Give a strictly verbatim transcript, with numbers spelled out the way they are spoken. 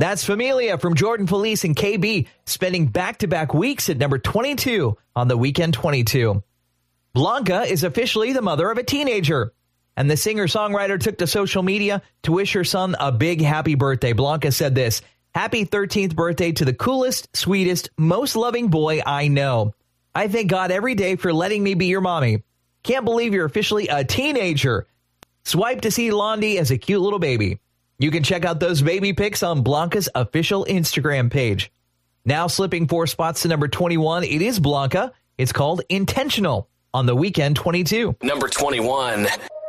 That's Familia from Jordan Felice and K B, spending back-to-back weeks at number twenty-two on the Weekend twenty-two. Blanca is officially the mother of a teenager, and the singer-songwriter took to social media to wish her son a big happy birthday. Blanca said this, "Happy thirteenth birthday to the coolest, sweetest, most loving boy I know. I thank God every day for letting me be your mommy. Can't believe you're officially a teenager. Swipe to see Londi as a cute little baby." You can check out those baby pics on Blanca's official Instagram page. Now slipping four spots to number twenty-one, it is Blanca. It's called Intentional on the Weekend twenty-two. Number twenty-one.